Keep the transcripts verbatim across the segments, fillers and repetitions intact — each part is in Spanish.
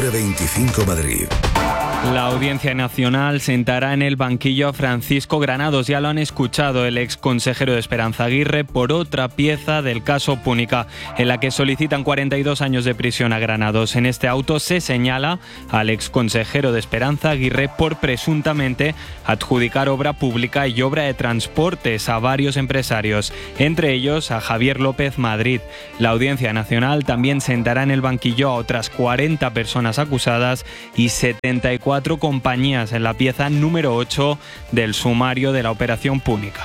Hora veinticinco Madrid. La Audiencia Nacional sentará en el banquillo a Francisco Granados. Ya lo han escuchado, el ex consejero de Esperanza Aguirre, por otra pieza del caso Púnica, en la que solicitan cuarenta y dos años de prisión a Granados. En este auto se señala al ex consejero de Esperanza Aguirre por presuntamente adjudicar obra pública y obra de transportes a varios empresarios, entre ellos a Javier López Madrid. La Audiencia Nacional también sentará en el banquillo a otras cuarenta personas acusadas y setenta y cuatro compañías en la pieza número ocho del sumario de la Operación Púnica.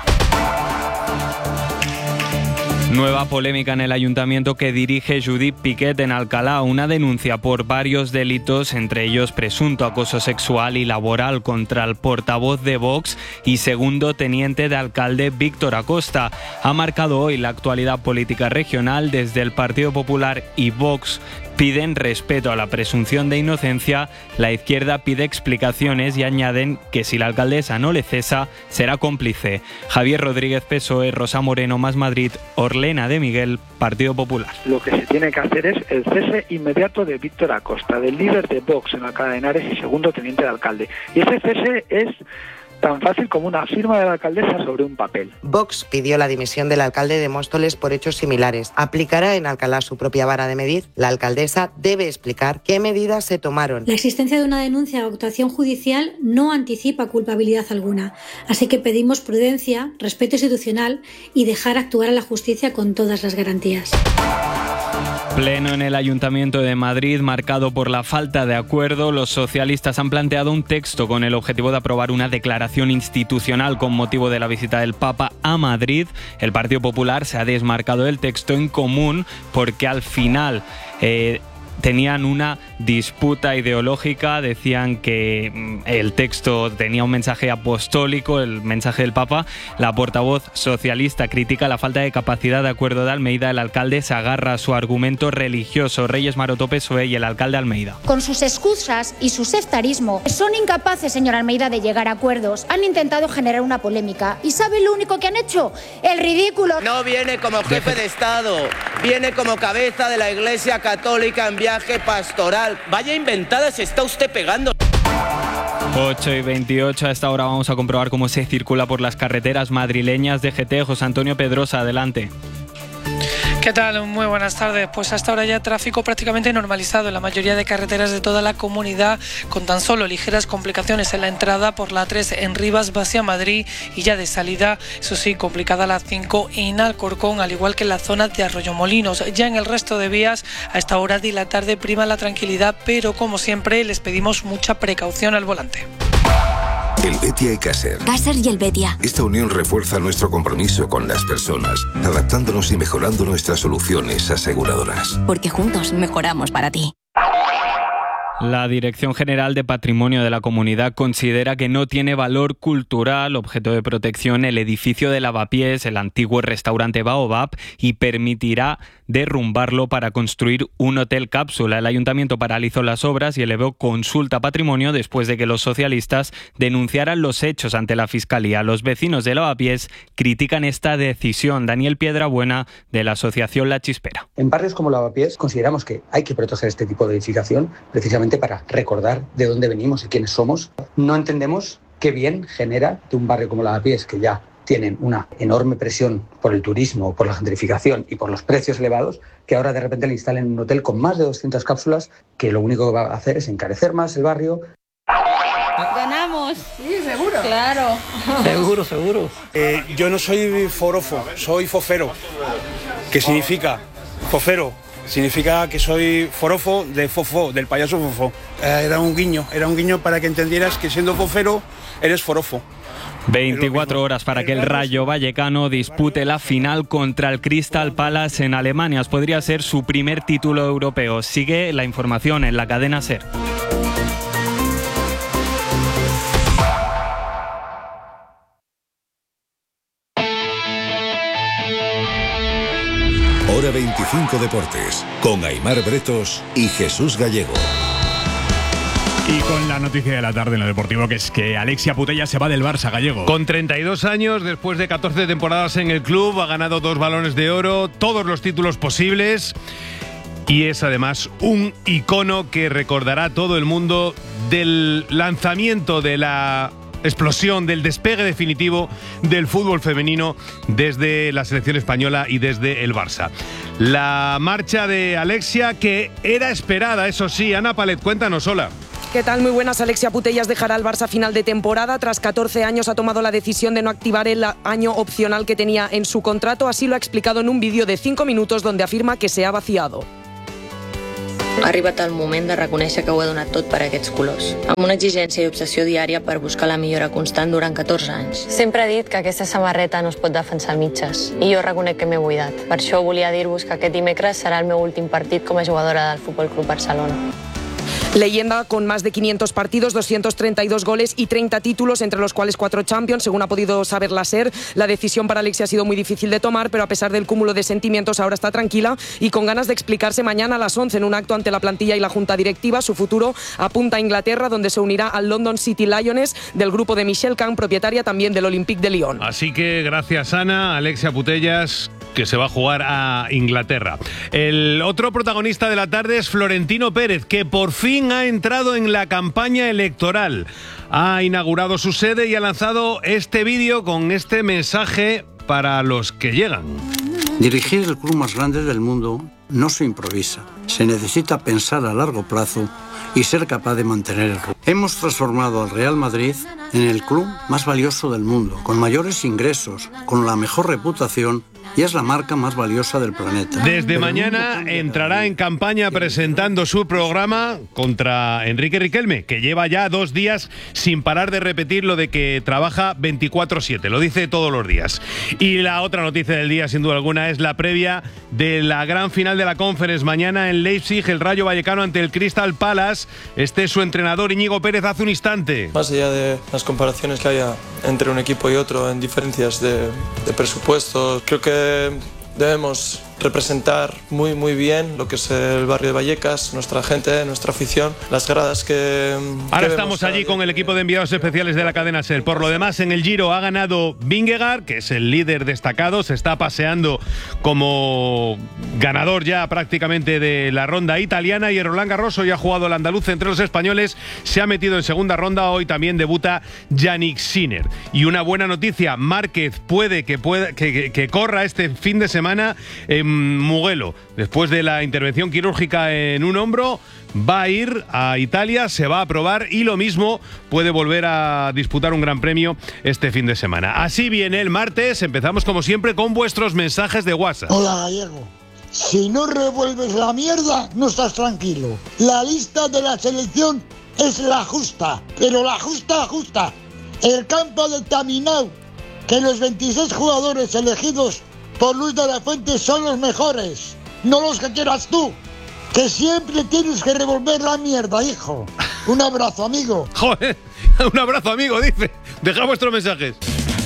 Nueva polémica en el ayuntamiento que dirige Judith Piquet en Alcalá. Una denuncia por varios delitos, entre ellos presunto acoso sexual y laboral contra el portavoz de Vox y segundo teniente de alcalde Víctor Acosta. Ha marcado hoy la actualidad política regional. Desde el Partido Popular y Vox piden respeto a la presunción de inocencia. La izquierda pide explicaciones y añaden que si la alcaldesa no le cesa, será cómplice. Javier Rodríguez, P S O E, Rosa Moreno, Más Madrid, Orlena de Miguel, Partido Popular. Lo que se tiene que hacer es el cese inmediato de Víctor Acosta, del líder de Vox en Alcalá de Henares y segundo teniente de alcalde. Y ese cese es tan fácil como una firma de la alcaldesa sobre un papel. Vox pidió la dimisión del alcalde de Móstoles por hechos similares. ¿Aplicará en Alcalá su propia vara de medir? La alcaldesa debe explicar qué medidas se tomaron. La existencia de una denuncia o actuación judicial no anticipa culpabilidad alguna, así que pedimos prudencia, respeto institucional y dejar actuar a la justicia con todas las garantías. Pleno en el Ayuntamiento de Madrid, marcado por la falta de acuerdo. Los socialistas han planteado un texto con el objetivo de aprobar una declaración institucional con motivo de la visita del Papa a Madrid. El Partido Popular se ha desmarcado del texto en común porque al final Eh, tenían una disputa ideológica, decían que el texto tenía un mensaje apostólico, el mensaje del Papa. La portavoz socialista critica la falta de capacidad de acuerdo de Almeida. El alcalde se agarra a su argumento religioso. Reyes Maroto, P S O E, y el alcalde Almeida. Con sus excusas y su sectarismo, son incapaces, señor Almeida, de llegar a acuerdos. Han intentado generar una polémica. ¿Y sabe lo único que han hecho? El ridículo. No viene como jefe de Estado, viene como cabeza de la Iglesia Católica en viaje pastoral. Vaya inventada se está usted pegando. ocho y veintiocho, a esta hora vamos a comprobar cómo se circula por las carreteras madrileñas. D G T, José Antonio Pedrosa, adelante. ¿Qué tal? Muy buenas tardes. Pues hasta ahora ya tráfico prácticamente normalizado en la mayoría de carreteras de toda la comunidad, con tan solo ligeras complicaciones en la entrada por la A tres en Rivas, hacia Madrid, y ya de salida, eso sí, complicada la cinco en Alcorcón, al igual que en la zona de Arroyomolinos. Ya en el resto de vías, a esta hora de la tarde prima la tranquilidad, pero como siempre les pedimos mucha precaución al volante. Helvetia y Caser. Caser y Helvetia. Esta unión refuerza nuestro compromiso con las personas, adaptándonos y mejorando nuestras soluciones aseguradoras. Porque juntos mejoramos para ti. La Dirección General de Patrimonio de la Comunidad considera que no tiene valor cultural, objeto de protección, el edificio de Lavapiés, el antiguo restaurante Baobab, y permitirá derrumbarlo para construir un hotel cápsula. El Ayuntamiento paralizó las obras y elevó consulta a Patrimonio después de que los socialistas denunciaran los hechos ante la Fiscalía. Los vecinos de Lavapiés critican esta decisión. Daniel Piedrabuena, de la asociación La Chispera. En barrios como Lavapiés consideramos que hay que proteger este tipo de edificación, precisamente para recordar de dónde venimos y quiénes somos. No entendemos qué bien genera que un barrio como Lavapiés, que ya tienen una enorme presión por el turismo, por la gentrificación y por los precios elevados, que ahora de repente le instalen un hotel con más de doscientas cápsulas, que lo único que va a hacer es encarecer más el barrio. Ganamos. Sí, seguro. Claro. Seguro, seguro. Eh, yo no soy forofo, soy fofero. ¿Qué significa? Fofero. Significa que soy forofo de fofo, del payaso fofo. Eh, era un guiño, era un guiño para que entendieras que siendo fofero eres forofo. veinticuatro horas para que el Rayo Vallecano dispute la final contra el Crystal Palace en Alemania. Podría ser su primer título europeo. Sigue la información en la cadena SER. Hora veinticinco Deportes, con Aimar Bretos y Jesús Gallego. Y con la noticia de la tarde en lo deportivo, que es que Alexia Putellas se va del Barça, Gallego. Con treinta y dos años, después de catorce temporadas en el club, ha ganado dos balones de oro, todos los títulos posibles. y es además un icono que recordará todo el mundo del lanzamiento, de la explosión, del despegue definitivo del fútbol femenino desde la selección española y desde el Barça. La marcha de Alexia, que era esperada, eso sí. Ana Palet, cuéntanos, hola. ¿Qué tal? Muy buenas. Alexia Putellas dejará al Barça a final de temporada. Tras catorce años ha tomado la decisión de no activar el año opcional que tenía en su contrato. Así lo ha explicado en un vídeo de cinco minutos donde afirma que se ha vaciado. Ha arribat el moment de reconèixer que ho he donat tot per aquests colors, amb una exigència i obsessió diària per buscar la millora constant durant catorze anys. Sempre he dit que aquesta samarreta no es pot defensar a mitges, i jo reconec que m'he buidat. Per això volia dir-vos que aquest dimecres serà el meu últim partit com a jugadora del Futbol Club Barcelona. Leyenda con más de quinientos partidos, doscientos treinta y dos goles y treinta títulos, entre los cuales cuatro Champions, según ha podido saber la SER. La decisión para Alexia ha sido muy difícil de tomar, pero a pesar del cúmulo de sentimientos ahora está tranquila y con ganas de explicarse mañana a las once en un acto ante la plantilla y la junta directiva. Su futuro apunta a Inglaterra, donde se unirá al London City Lioness del grupo de Michelle Kahn, propietaria también del Olympique de Lyon. Así que gracias, Ana. Alexia Putellas, que se va a jugar a Inglaterra. El otro protagonista de la tarde es Florentino Pérez, que por fin ha entrado en la campaña electoral. Ha inaugurado su sede y ha lanzado este vídeo con este mensaje para los que llegan. Dirigir el club más grande del mundo no se improvisa. Se necesita pensar a largo plazo y ser capaz de mantener el rumbo. Hemos transformado al Real Madrid en el club más valioso del mundo, con mayores ingresos, con la mejor reputación, y es la marca más valiosa del planeta. Desde mañana entrará en campaña presentando su programa contra Enrique Riquelme, que lleva ya dos días sin parar de repetir lo de que trabaja veinticuatro siete, lo dice todos los días. Y la otra noticia del día, sin duda alguna, es la previa de la gran final de la Conference. Mañana en Leipzig, el Rayo Vallecano ante el Crystal Palace. Este es su entrenador, Íñigo Pérez, hace un instante. Más allá de las comparaciones que haya entre un equipo y otro en diferencias de, de presupuestos, creo que debemos representar muy muy bien lo que es el barrio de Vallecas, nuestra gente, nuestra afición, las gradas que... Ahora que estamos allí con el equipo de enviados especiales de la cadena SER. Por lo demás, en el Giro ha ganado Vingegaard, que es el líder destacado, se está paseando como ganador ya prácticamente de la ronda italiana, y en Roland Garros hoy ha jugado el andaluz entre los españoles, se ha metido en segunda ronda, hoy también debuta Yannick Sinner. Y una buena noticia, Márquez puede que, pueda, que, que, que corra este fin de semana en Mugello. Después de la intervención quirúrgica en un hombro, va a ir a Italia, se va a probar y lo mismo puede volver a disputar un gran premio este fin de semana. Así viene el martes, empezamos como siempre con vuestros mensajes de WhatsApp. Hola, Gallego. Si no revuelves la mierda, no estás tranquilo. La lista de la selección es la justa, pero la justa, justa. El campo del Taminau, que los veintiséis jugadores elegidos por Luis de la Fuente son los mejores, no los que quieras tú, que siempre tienes que revolver la mierda, hijo. Un abrazo, amigo. Joder, un abrazo, amigo, dice. Deja vuestros mensajes.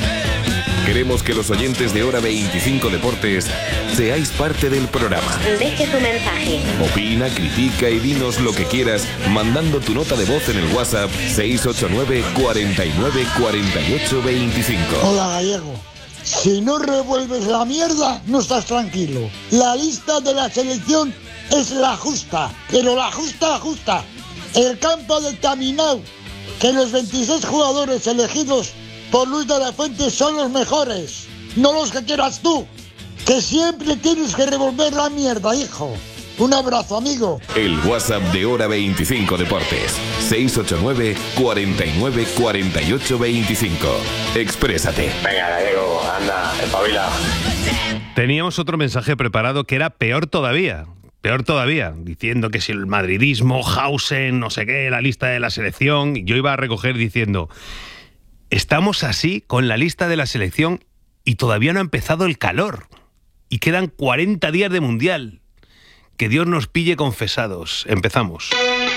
Queremos que los oyentes de Hora veinticinco Deportes seáis parte del programa. Deje tu mensaje. Opina, critica y dinos lo que quieras mandando tu nota de voz en el WhatsApp seis ocho nueve, cuarenta y nueve, cuarenta y ocho, veinticinco. Hola, Gallego. Si no revuelves la mierda, no estás tranquilo. La lista de la selección es la justa, pero la justa, justa. El campo del Taminau, que los veintiséis jugadores elegidos por Luis de la Fuente son los mejores, no los que quieras tú, que siempre tienes que revolver la mierda, hijo. Un abrazo, amigo. El WhatsApp de Hora veinticinco Deportes. seis ocho nueve, cuarenta y nueve, cuarenta y ocho, veinticinco. Exprésate. Venga, Gallego, anda, espabila. Teníamos otro mensaje preparado que era peor todavía. Peor todavía, diciendo que si el madridismo, Hausen, no sé qué, la lista de la selección. Yo iba a recoger diciendo, estamos así con la lista de la selección y todavía no ha empezado el calor. Y quedan cuarenta días de Mundial. Que Dios nos pille confesados. Empezamos.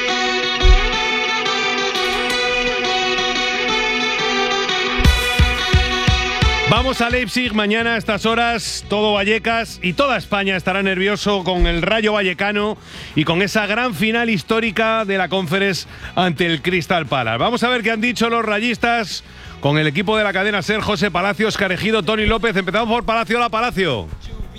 Vamos a Leipzig mañana a estas horas. Todo Vallecas y toda España estará nervioso con el Rayo Vallecano y con esa gran final histórica de la Conference ante el Crystal Palace. Vamos a ver qué han dicho los rayistas con el equipo de la cadena SER, José Palacio, Oscar Ejido, Tony López. Empezamos por Palacio. Hola, Palacio.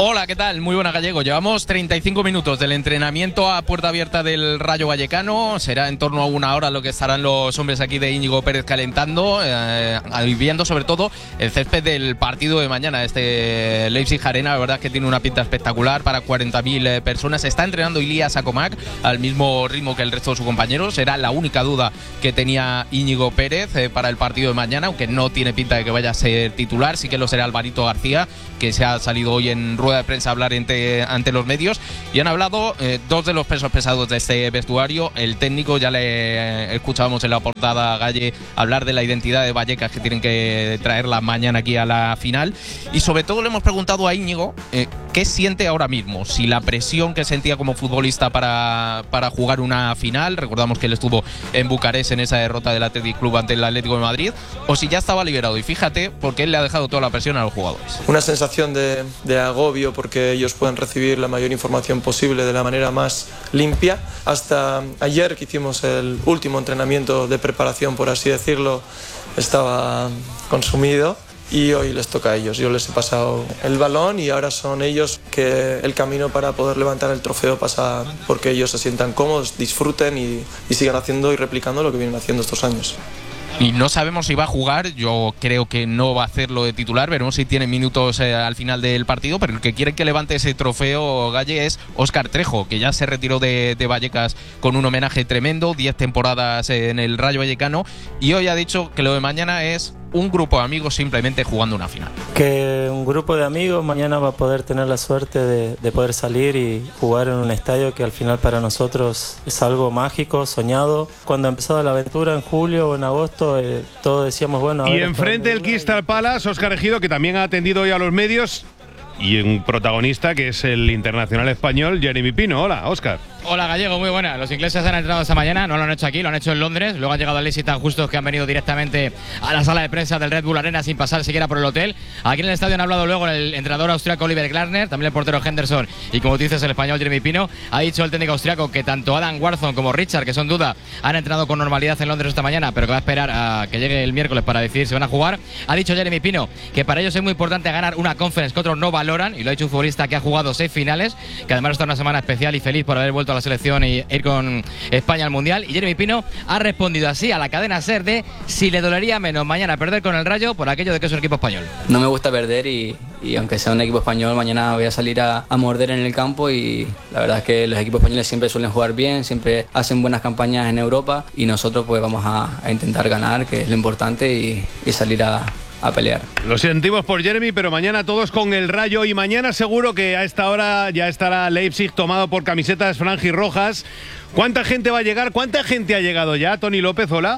Hola, ¿qué tal? Muy buena, Gallego. Llevamos treinta y cinco minutos del entrenamiento a puerta abierta del Rayo Vallecano. Será en torno a una hora lo que estarán los hombres aquí de Íñigo Pérez calentando, eh, viendo sobre todo el césped del partido de mañana. Este Leipzig Arena, la verdad es que tiene una pinta espectacular para cuarenta mil eh, personas. Está entrenando Ilías Acomac al mismo ritmo que el resto de sus compañeros. Era la única duda que tenía Íñigo Pérez eh, para el partido de mañana, aunque no tiene pinta de que vaya a ser titular. Sí que lo será Alvarito García, que se ha salido hoy en rueda de prensa a hablar ante, ante los medios, y han hablado eh, dos de los pesos pesados de este vestuario. El técnico, ya le eh, escuchábamos en la portada, Galle, hablar de la identidad de Vallecas, que tienen que traerla mañana aquí a la final, y sobre todo le hemos preguntado a Íñigo eh, qué siente ahora mismo, si la presión que sentía como futbolista para, para jugar una final, recordamos que él estuvo en Bucarest en esa derrota del Athletic Club ante el Atlético de Madrid, o si ya estaba liberado. Y fíjate, porque él le ha dejado toda la presión a los jugadores. Una sensación de, de agobio, porque ellos pueden recibir la mayor información posible de la manera más limpia. Hasta ayer, que hicimos el último entrenamiento de preparación, por así decirlo, estaba consumido, y hoy les toca a ellos. Yo les he pasado el balón y ahora son ellos que el camino para poder levantar el trofeo pasa porque ellos se sientan cómodos, disfruten y, y sigan haciendo y replicando lo que vienen haciendo estos años. Y no sabemos si va a jugar, yo creo que no va a hacerlo de titular, veremos si tiene minutos eh, al final del partido, pero el que quiere que levante ese trofeo, Galle, es Óscar Trejo, que ya se retiró de, de Vallecas con un homenaje tremendo, diez temporadas en el Rayo Vallecano, y hoy ha dicho que lo de mañana es un grupo de amigos simplemente jugando una final. Que un grupo de amigos mañana va a poder tener la suerte de, de poder salir y jugar en un estadio que al final para nosotros es algo mágico, soñado. Cuando ha empezado la aventura en julio o en agosto, eh, todos decíamos, bueno... Y enfrente el Crystal Palace, Óscar Ejido, que también ha atendido hoy a los medios, y un protagonista que es el internacional español Jeremy Pino. Hola, Óscar. Hola, Gallego, muy buena. Los ingleses han entrenado esta mañana, no lo han hecho aquí, lo han hecho en Londres. Luego han llegado al Leipzig tan justos que han venido directamente a la sala de prensa del Red Bull Arena sin pasar siquiera por el hotel. Aquí en el estadio han hablado luego el entrenador austriaco Oliver Glasner, también el portero Henderson y, como tú dices, el español Jeremy Pino. Ha dicho el técnico austriaco que tanto Adam Warson como Richard, que son duda, han entrenado con normalidad en Londres esta mañana, pero que va a esperar a que llegue el miércoles para decidir si van a jugar. Ha dicho Jeremy Pino que para ellos es muy importante ganar una conference que otros no valoran, y lo ha dicho un futbolista que ha jugado seis finales, que además está en una semana especial y feliz por haber vuelto a la selección y ir con España al Mundial. Y Jeremy Pino ha respondido así a la cadena SER de si le dolería menos mañana perder con el Rayo por aquello de que es un equipo español. No me gusta perder y, y aunque sea un equipo español, mañana voy a salir a, a morder en el campo, y la verdad es que los equipos españoles siempre suelen jugar bien, siempre hacen buenas campañas en Europa, y nosotros pues vamos a, a intentar ganar, que es lo importante, y, y salir a a pelear. Lo sentimos por Jeremy, pero mañana todos con el Rayo, y mañana seguro que a esta hora ya estará Leipzig tomado por camisetas franjirrojas. ¿Cuánta gente va a llegar? ¿Cuánta gente ha llegado ya? Tony López, hola.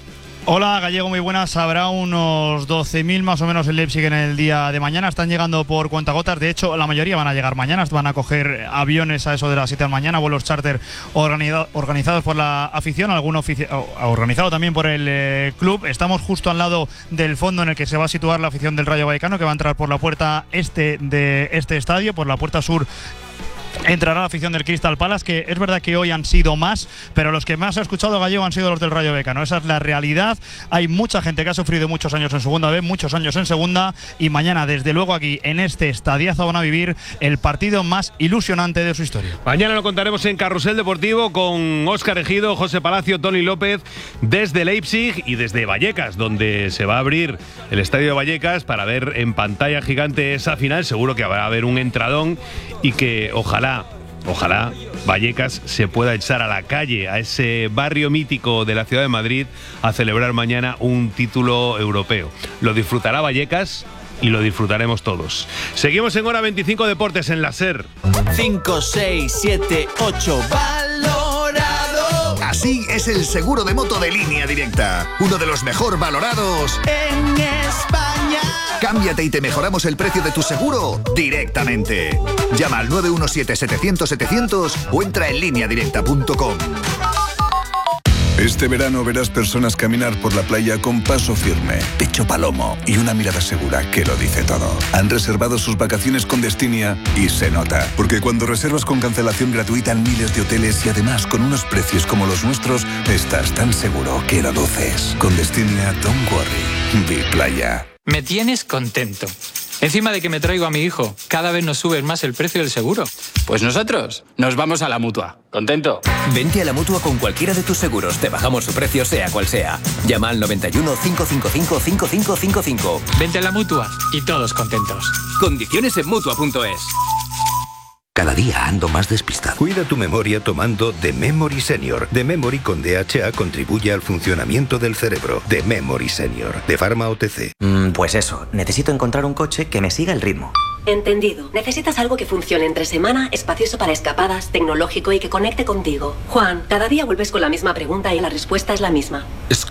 Hola, Gallego, muy buenas. Habrá unos doce mil más o menos en Leipzig en el día de mañana. Están llegando por cuentagotas. De hecho, la mayoría van a llegar mañana. Van a coger aviones a eso de las siete de la mañana, vuelos charter organizado, organizados por la afición, algún ofici- organizado también por el eh, club. Estamos justo al lado del fondo en el que se va a situar la afición del Rayo Vallecano, que va a entrar por la puerta este de este estadio, por la puerta sur. Entrará la afición del Crystal Palace, que es verdad que hoy han sido más, pero los que más ha escuchado, Gallego, han sido los del Rayo Vallecano. Esa es la realidad. Hay mucha gente que ha sufrido muchos años en segunda B, muchos años en segunda, y mañana, desde luego, aquí en este estadiazo van a vivir el partido más ilusionante de su historia. Mañana lo contaremos en Carrusel Deportivo con Óscar Ejido, José Palacio, Tony López, desde Leipzig y desde Vallecas, donde se va a abrir el estadio de Vallecas para ver en pantalla gigante esa final. Seguro que va a haber un entradón, y que ojalá Ojalá Vallecas se pueda echar a la calle, a ese barrio mítico de la ciudad de Madrid, a celebrar mañana un título europeo. Lo disfrutará Vallecas y lo disfrutaremos todos. Seguimos en Hora veinticinco Deportes en la SER. cinco, seis, siete, ocho valorado. Así es el seguro de moto de Línea Directa, uno de los mejor valorados en España. Cámbiate y te mejoramos el precio de tu seguro directamente. Llama al nueve uno siete, setecientos, setecientos o entra en línea directa punto com. Este verano verás personas caminar por la playa con paso firme, pecho palomo y una mirada segura que lo dice todo. Han reservado sus vacaciones con Destinia y se nota. Porque cuando reservas con cancelación gratuita en miles de hoteles y además con unos precios como los nuestros, estás tan seguro que lo duces. Con Destinia, don't worry. Vi playa. Me tienes contento. Encima de que me traigo a mi hijo, cada vez nos subes más el precio del seguro. Pues nosotros nos vamos a la Mutua. ¿Contento? Vente a la Mutua con cualquiera de tus seguros. Te bajamos su precio sea cual sea. Llama al noventa y uno, cinco cinco cinco, cinco cinco cinco cinco. Vente a la Mutua y todos contentos. Condiciones en Mutua punto es. Cada día ando más despistado. Cuida tu memoria tomando The Memory Senior. The Memory con D H A contribuye al funcionamiento del cerebro. The Memory Senior, de Pharma O T C. Mm, pues eso, necesito encontrar un coche que me siga el ritmo. Entendido. Necesitas algo que funcione entre semana, espacioso para escapadas, tecnológico y que conecte contigo. Juan, cada día vuelves con la misma pregunta y la respuesta es la misma.